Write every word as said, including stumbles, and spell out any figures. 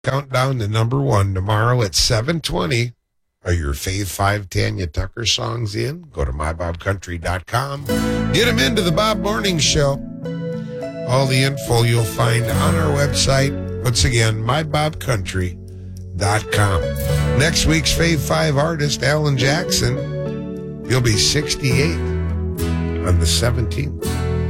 Countdown to number one tomorrow at seven twenty. Are your Fave five Tanya Tucker songs in? Go to my bob country dot com. Get them into the Bob Morning Show. All the info you'll find on our website. Once again, my bob country dot com. Next week's Fave five artist, Alan Jackson. He'll be sixty-eight on the seventeenth.